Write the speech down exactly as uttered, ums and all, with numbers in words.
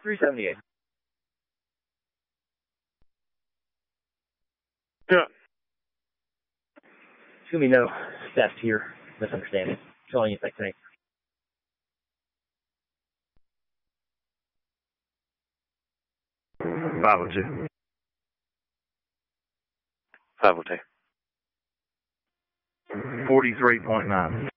three seventy-eight. Yeah. There's going to be no theft here. Misunderstanding. Calling you back tonight. five oh two. five oh two. forty-three point nine.